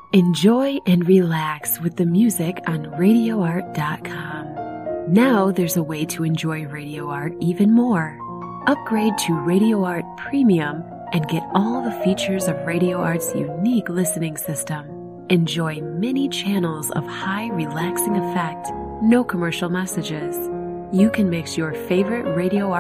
Enjoy and relax with the music on RadioArt.com. Now there's a way to enjoy Radio Art even more. Upgrade to Radio Art Premium and get all the features of Radio Art's unique listening system. Enjoy many channels of high relaxing effect, no commercial messages. You can mix your favorite Radio Art